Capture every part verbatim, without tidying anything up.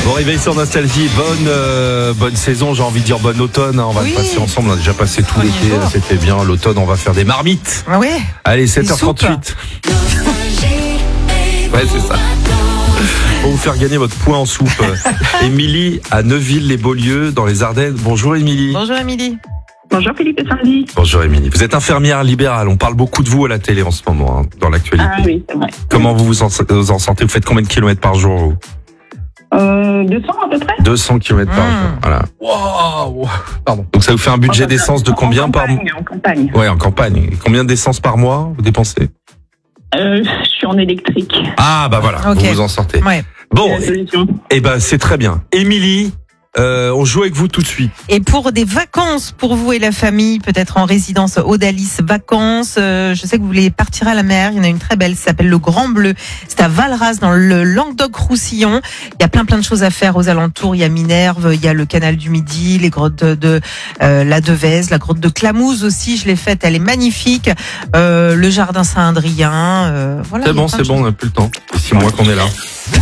Bon réveil sur Nostalgie, bonne euh, bonne saison, j'ai envie de dire bon automne, hein. On va Oui. le passer ensemble, on a déjà passé tout Premier l'été, jour. c'était bien, l'automne on va faire des marmites. Ah ouais. Allez, sept heures trente-huit. Ouais, c'est ça. Pour vous faire gagner votre point en soupe. Émilie à Neuville-les-Beaulieu dans les Ardennes. Bonjour Émilie. Bonjour Émilie. Bonjour Philippe et Sandy. Bonjour Émilie. Vous êtes infirmière libérale, on parle beaucoup de vous à la télé en ce moment, hein, dans l'actualité. Ah oui, c'est vrai. Comment vous vous en, vous en sentez? Vous faites combien de kilomètres par jour vous? Euh, deux cents à peu près. deux cents kilomètres par Mmh. jour. Voilà. Wow. Pardon. Donc ça vous fait un budget d'essence de combien en par mois? campagne, En campagne. Ouais, en campagne. Et combien d'essence par mois vous dépensez? Euh, je suis en électrique. Ah bah voilà, Ok. vous vous en sortez. Ouais. Bon, C'est la solution. et ben c'est très bien. Émilie, euh, on joue avec vous tout de suite. Et pour des vacances pour vous et la famille, peut-être en résidence Audalis Vacances, euh, je sais que vous voulez partir à la mer. Il y en a une très belle, ça s'appelle le Grand Bleu. C'est à Valras dans le Languedoc-Roussillon. Il y a plein plein de choses à faire aux alentours. Il y a Minerve, il y a le canal du Midi, les grottes de, de euh, la Devèze, la grotte de Clamouze aussi. Je l'ai faite, elle est magnifique. Euh, le jardin Saint-Adrien. Euh, voilà. C'est il y a bon, plein c'est de bon, on choses. n'a plus le temps. C'est six mois qu'on est là.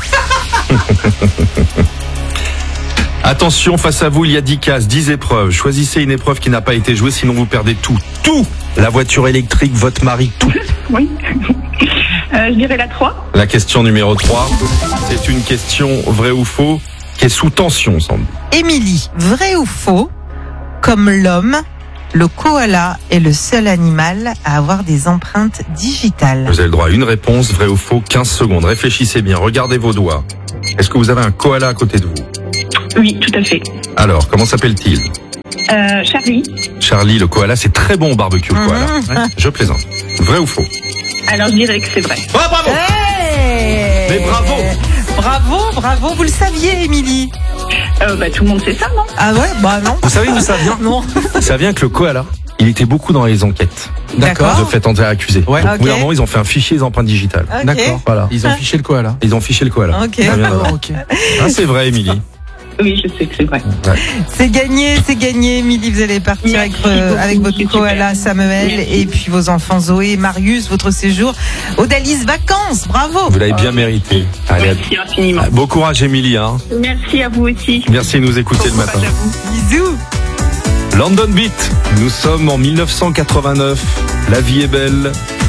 Attention, face à vous, il y a dix cases, dix épreuves. Choisissez une épreuve qui n'a pas été jouée, sinon vous perdez tout. Tout! La voiture électrique, votre mari, tout. Oui. Euh, je dirais la trois. La question numéro trois, c'est une question vrai ou faux qui est sous tension, semble. Émilie, vrai ou faux, comme l'homme, le koala est le seul animal à avoir des empreintes digitales. Vous avez le droit à une réponse, vrai ou faux, quinze secondes. Réfléchissez bien, regardez vos doigts. Est-ce que vous avez un koala à côté de vous? Oui, tout à fait. Alors, comment s'appelle-t-il? Euh, Charlie. Charlie, le koala, c'est très bon au barbecue, le koala. Mmh. Ouais, je plaisante. Vrai ou faux? Alors je dirais que c'est vrai. Ah, bravo! Hey Mais bravo! Bravo, bravo, vous le saviez, Émilie? Euh, bah tout le monde sait ça, non? Ah ouais, bah non. Vous savez d'où ça vient? Non. Ça vient que le koala, il était beaucoup dans les enquêtes. D'accord. De fait enterrer accusé. Ouais. Donc, Ok. au bout d'un moment, ils ont fait un fichier des empreintes digitales. Ok. D'accord. Voilà. Ils ont fiché le koala. Ils ont fiché le koala. Ok. Ça vient de là. ok. Ah, c'est vrai, Émilie. Oui, je sais que c'est vrai. C'est gagné, c'est gagné, Émilie. Vous allez partir avec, Merci euh, beaucoup, avec votre c'est koala super. Samuel Merci. et puis vos enfants Zoé et Marius, votre séjour Audalis Vacances. Bravo. Vous l'avez bien mérité. Allez, Merci infiniment. bon courage, Émilie. Hein. Merci à vous aussi. Merci de nous écouter le Bon matin. courage à vous. Bisous. London Beat. Nous sommes en mille neuf cent quatre-vingt-neuf. La vie est belle.